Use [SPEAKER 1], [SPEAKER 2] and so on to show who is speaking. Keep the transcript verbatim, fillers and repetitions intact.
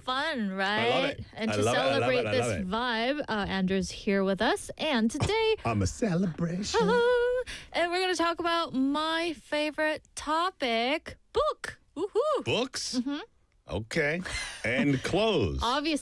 [SPEAKER 1] fun, right?
[SPEAKER 2] love it.
[SPEAKER 1] And
[SPEAKER 2] I
[SPEAKER 1] to
[SPEAKER 2] love it, I love
[SPEAKER 1] celebrate
[SPEAKER 2] it, I
[SPEAKER 1] this
[SPEAKER 2] love it.
[SPEAKER 1] vibe, uh, Andrew's here with us. And today,
[SPEAKER 2] I'm a celebration.
[SPEAKER 1] and we're going to talk about my favorite topic, book. Woohoo!
[SPEAKER 2] Books? Okay. And clothes.
[SPEAKER 1] Obviously.